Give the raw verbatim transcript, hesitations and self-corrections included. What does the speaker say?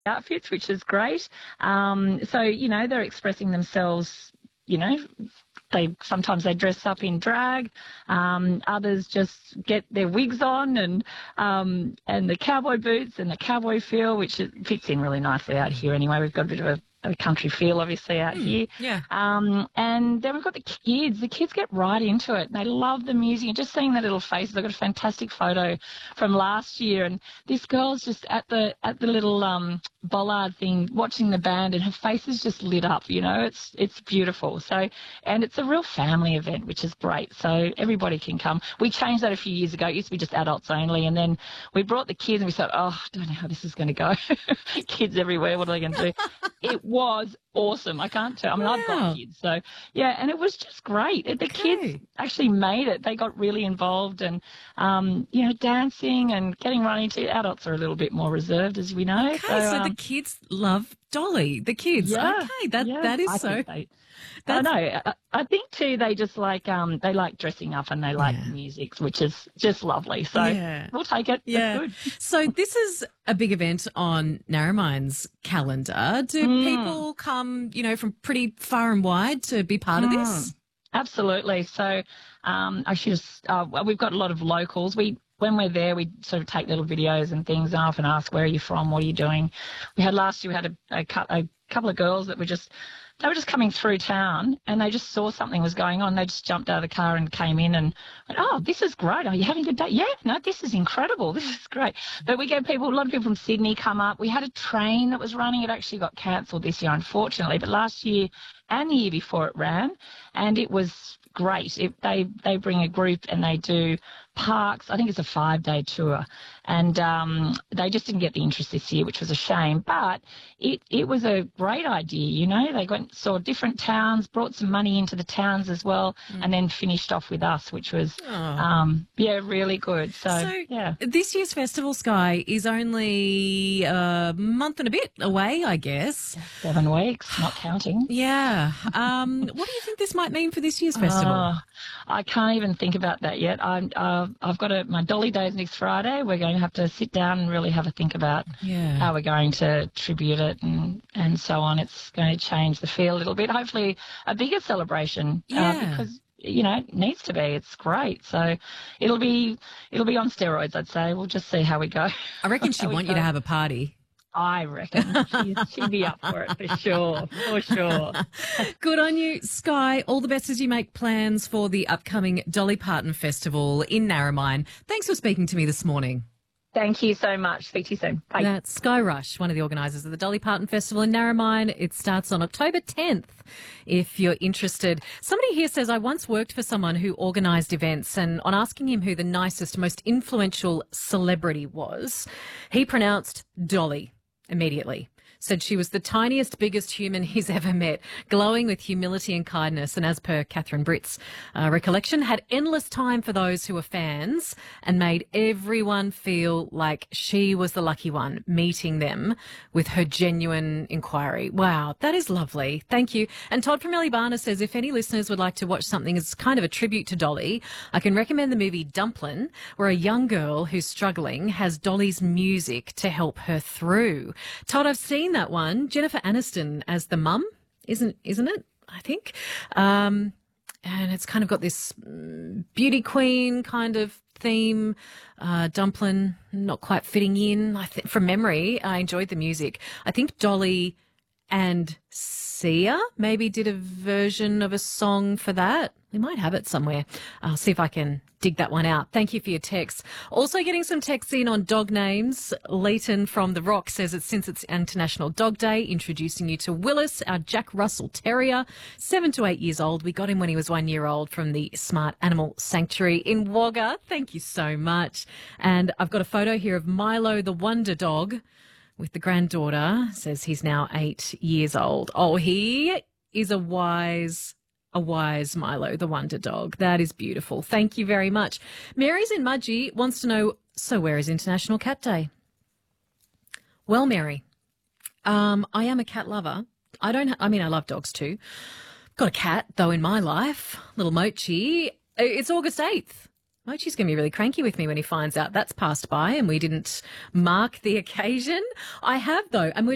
outfits, which is great. Um, so, you know, they're expressing themselves, you know, they sometimes they dress up in drag, um, others just get their wigs on and um, and the cowboy boots and the cowboy feel, which is, fits in really nicely out here anyway. We've got a bit of a a country feel, obviously, out Mm, here. yeah. Um, and then we've got the kids. The kids get right into it. They love the music. And just seeing their little faces. I've got a fantastic photo from last year, and this girl's just at the at the little um, bollard thing, watching the band, and her face is just lit up. You know, it's it's beautiful. So, and it's a real family event, which is great. So everybody can come. We changed that a few years ago. It used to be just adults only, and then we brought the kids, and we thought, oh, I don't know how this is going to go. Kids everywhere. What are they going to do? It was awesome. I can't tell. I mean, Wow. I've got kids, so yeah, and it was just great. The Okay. kids actually made it. They got really involved and, um, you know, dancing and getting right into it. Adults are a little bit more reserved, as we know. Okay, so, um, the kids love Dolly. The kids. yeah, Okay, that yeah, that is I so. think they, I That's know. I, I think too. They just like um, they like dressing up and they like Yeah. music, which is just lovely. So Yeah. we'll take it. Yeah. That's good. So this is a big event on Narromine's calendar. Do Mm. people come, you know, from pretty far and wide to be part of this? Absolutely. So um, I should just, uh, well, we've got a lot of locals. We when we're there, we sort of take little videos and things, and I often ask, where are you from? What are you doing? We had last year, we had a, a, cou- a couple of girls that were just, they were just coming through town and they just saw something was going on. They just jumped out of the car and came in and went, oh, this is great. Are you having a good day? Yeah, no, this is incredible. This is great. But we get people, a lot of people from Sydney come up. We had a train that was running. It actually got cancelled this year, unfortunately. But last year and the year before it ran, and it was great. It, they, they bring a group and they do parks. I think it's a five-day tour. And um, they just didn't get the interest this year, which was a shame. But it, it was a great idea, you know. They went saw different towns, brought some money into the towns as well, and then finished off with us, which was, Oh. um, yeah, really good. So, So yeah. this year's festival, Sky, is only a month and a bit away, I guess. Seven weeks, not counting. Yeah. Um, what do you think this might mean for this year's festival? Oh, I can't even think about that yet. I'm, uh, I've got a, my Dolly Days next Friday. We're going to have to sit down and really have a think about Yeah. how we're going to tribute it and, and so on. It's going to change the feel a little bit. Hopefully a bigger celebration. Yeah. Uh, because, you know, it needs to be. It's great. So it'll be it'll be on steroids, I'd say. We'll just see how we go. I reckon she'd How we want you to go. have a party. I reckon. She'd, she'd be up for it for sure. For sure. Good on you, Sky. All the best as you make plans for the upcoming Dolly Parton Festival in Narromine. Thanks for speaking to me this morning. Thank you so much. Speak to you soon. Bye. That's Sky Rush, one of the organisers of the Dolly Parton Festival in Narromine. It starts on October tenth, if you're interested. Somebody here says, I once worked for someone who organised events, and on asking him who the nicest, most influential celebrity was, he pronounced Dolly immediately. Said she was the tiniest, biggest human he's ever met, glowing with humility and kindness, and as per Catherine Britt's uh, recollection, had endless time for those who were fans and made everyone feel like she was the lucky one, meeting them with her genuine inquiry. Wow, that is lovely. Thank you. And Todd from Ellibana says, if any listeners would like to watch something as kind of a tribute to Dolly, I can recommend the movie Dumplin', where a young girl who's struggling has Dolly's music to help her through. Todd, I've seen that one. Jennifer Aniston as the mum, isn't isn't it? I think, um, and it's kind of got this mm, beauty queen kind of theme. Uh, Dumplin' not quite fitting in. I think from memory, I enjoyed the music. I think Dolly and Sia maybe did a version of a song for that. We might have it somewhere. I'll see if I can dig that one out. Thank you for your text. Also getting some texts in on dog names. Leighton from The Rock says it's since it's International Dog Day, introducing you to Willis, our Jack Russell Terrier, seven to eight years old. We got him when he was one year old from the Smart Animal Sanctuary in Wagga. Thank you so much. And I've got a photo here of Milo the Wonder Dog with the granddaughter. Says he's now eight years old. Oh, he is a wise A wise Milo, the wonder dog. That is beautiful. Thank you very much. Mary's in Mudgee wants to know, so where is International Cat Day? Well, Mary, um, I am a cat lover. I don't, ha- I mean, I love dogs too. Got a cat, though, in my life, little Mochi. It's August eighth. Mochi's going to be really cranky with me when he finds out that's passed by and we didn't mark the occasion. I have, though, and we're